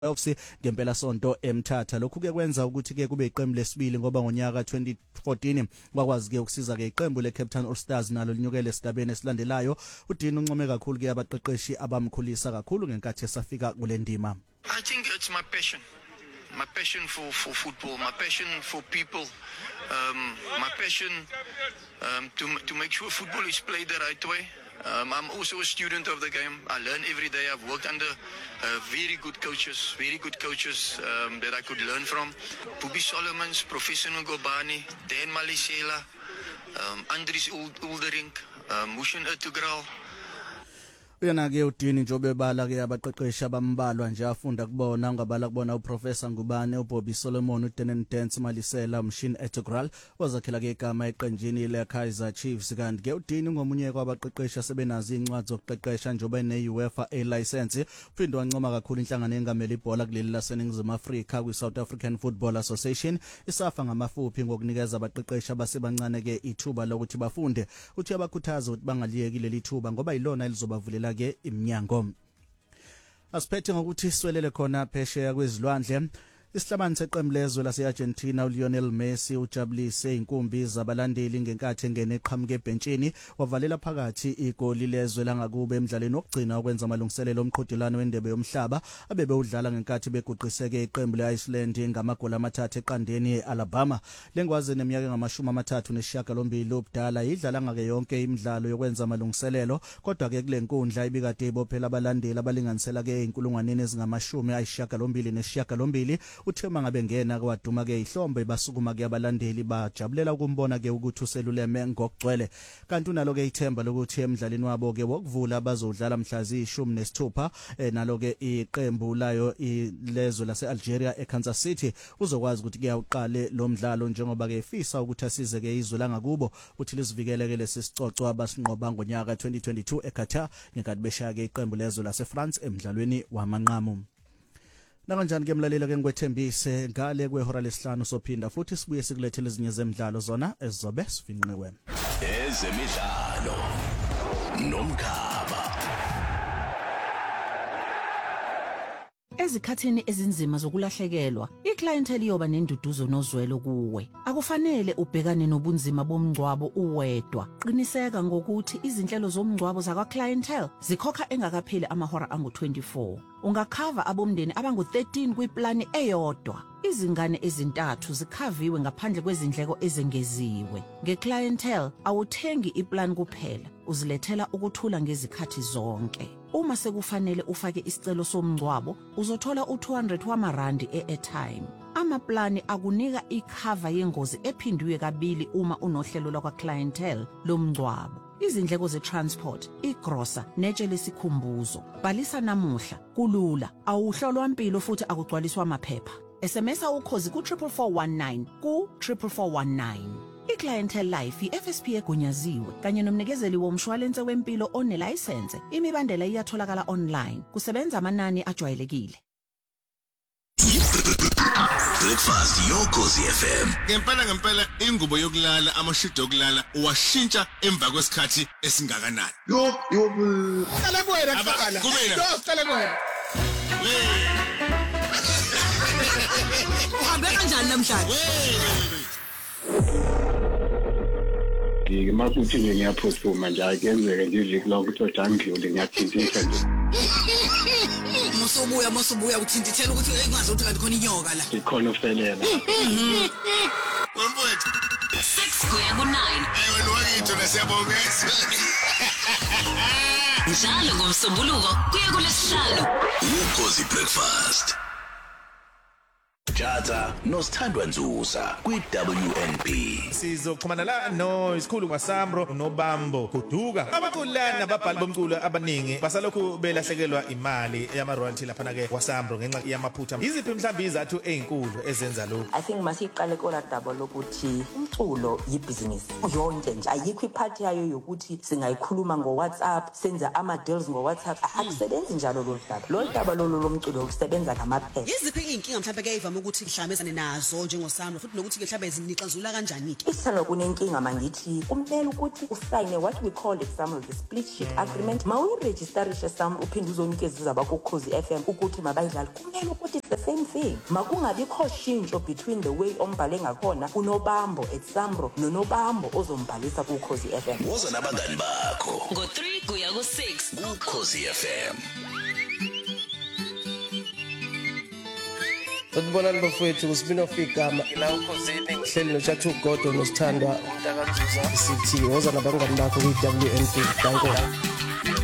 playoffs ngempela sonto eMthatha. Lokhu ke kwenza ukuthi ke kube iqembu lesibili ngoba ngonyaka 2014 kwakwazi ke ukusiza ke iqembu le Cape Town All Stars nalo linyukele esigabeni esilandelayo. uDini uncome kakhulu ke abaqeqeshi abamkhulisa kakhulu ngenkathi esafika kule ndima. I think it's my passion. My passion for football, my passion for people, my passion to make sure football is played the right way. I'm also a student of the game. I learn every day. I've worked under very good coaches that I could learn from. Bobby Solomons, Professional Gobani, Dan Malisela, Andries Uldering, Mushin Ertugral. Uyana ke uDini njobe bala ke abaqeqeshi abambalwa nje afunda kubona ngabala kubona uProfessor Ngubane, uBobby Solomon, uDenon Dance Malisela, Mshin Etogral wazakhela ke igama eqenjini leKaizer Chiefs. Kanti ke uDini ngomunye kwabaqeqeshi asebenazi incwadi zokuqeqesha njobe neUEFA A license. Uphinde wancoma kakhulu inhlangano engamela ibhola kuleli laseNingizimu Afrika kwiSouth African Football Association isafa ngamafuphi ngokunikeza abaqeqeshi abasebancane ke ithuba lokuthi bafunde. Uthi abakhuthaza ukuthi bangaliyeki leli thuba ngoba ilona elizobavulela ke iminyango. Asiphethe ngokuthi siwelele khona phesheya kwezilwandle. Isihlabani seqembu lezwe lase-Argentina uLionel Messi ujabulise inkumbi zabalandeli ngenkathi engene eqhamuke ebhentshini wavalela phakathi igoli lezwe langakube emidlalweni wokugcina okwenza amalungiselelo omqhudelwano wendebe yomhlaba abebe udlala ngenkathi beguqiseke iqembu le-Iceland ngamagoli amathathu eqandeni e-Alabama. Lengwazi neminyaka engama-38 ubudala idlala ngake yonke imidlalo yokwenza amalungiselelo kodwa ke kule nkundla ibikade ibophela abalandeli abalinganisela ke 1,980 uthema ngabe ngena kwaduma ke ihlombe basukuma ke abalandeli bajabulela ukumbona ke ukuthi useluleme ngokugcwele. Kanti unalo ke ithemba lokuthi emidlalweni wabo ke wokuvula bazodlala mhla zi-16 nalo ke iqembu layo ilezwe lase-Algeria eKansas City uzokwazi ukuthi ke awuqale lo mdlalo njengoba ke efisa ukuthi asize ke izwe langakubo uthi lisivikele ke lesisicoco abasinqoba ngonyaka 2022 eQatar ngenkathi beshaya ke iqembu lezwe lase-France emidlalweni wamanqamu. Nakanjani ke mlalela ke ngikwethembise ngale kwehora lesihlanu sophinda futhi sibuye sikulethele ezinye zemidlalo zona ezizobe sifinqiwe. Ezemidlalo nomkhaba. Ezikhathini ezinzima zokulahlekelwa, iclientele iyoba nenduduzo nozwelo kuwe. Akufanele ubhekane nobunzima bomngcwabo uwedwa. Qiniseka ngokuthi izinhlelo zomngcwabo zakwa-clientele zikhokha engakapheli amahora angu-24. Ungakhava abomndeni abangu-13 kwiplani eyodwa. Izingane ezintathu zikhaviwe ngaphandle kwezindleko ezengeziwe. Nge-clientele awuthengi iplan kuphela, uzilethela ukuthula ngezikhathi zonke. Uma sekufanele ufake isicelo somngcwabo, uzothola u200 wamarandi e-airtime. Amaplani akunika ikhava yengozi ephindiwe kabili uma unohlelo lakwa-clientele lomngcwabo. Izindleko ze-transport, igrosa, netshe lesikhumbuzo. Bhalisa namuhla, kulula, awuhlolwa impilo futhi akugcwaliswa amaphepha. SMS ukhozi ku-44419 ku-44419. I-Clientele Life i-FSP egunyaziwe kanye nomnikezeli womshwalense wempilo onelayisense. Imibandela iyatholakala online. Kusebenza amanani ajwayelekile. Breakfast yoKhosi FM. Ngempela ingubo yokulala amashido okulala uwashintsha emva kwesikhathi esingakanani. Qala kuwena kuqala. Qala kuwena. Uhambe kanjani namhlanje? Ngimasuthi nje ngiyaphosuma nje akenzeke nje iviki lonke ukuthi angidlule ngiyathintitha nje. Musubuya uthintithela ukuthi engazi ukuthi kanti khona inyoka la. Ikhona ofelela. Wemfowethu. 6 kuya ku 9. Wena wakithi nasiyabonga. Njalo ngomsombuluko kuya kulesihlanu. uKhosi Breakfast. Tjata noSthandwa Nzusa kwi-WNP. Sizoxhumana la no isikhulu kwaSambro noBambo Guduka. Abaculana nababhali bomculo abaningi basalokhu belahlekelwa imali yama-royalty lapha ke kwaSambro ngenxa yamaphutha. Iziphi mhlawumbe izathu ezinkulu ezenza lokho? I think masiqale kola daba lokuthi umculo yibhizinisi yonke nje ayikho iphathi yayo yokuthi singayikhuluma ngoWhatsApp senza ama-deals ngoWhatsApp akusebenzi njalo lo daba. Lo daba lo lomculo usebenza ngamaphepha. Iziphi inkinga mhlawumbe ke ivame ukuthi kuhlangabezane nazo njengoSamro futhi nokuthi ke mhlawumbe zinixazulula kanjani ke? Isithando kunenkinga mangithi kumele ukuthi usayine what we call example the split sheet agreement. Mawuyiregisterishe Samro uphinde uzonikeza abakho Ukhozi FM ukuthi mabayidlale. Kumele ukuthi it's the same thing. Makungabikho shintsho between the way ombhale ngakhona uNobambo eSamro noNobambo ozombhalisa ku Ukhozi FM. Woza nabangani bakho ngo-3 kuya ku-6 Ukhozi FM. Ukubonana bafowethu ku-spin-off igama la ukhosini ngihleli noChathu uGodo noSithandwa umntakanzuza sithi woza nabangani bakho ku-WNP. Danke.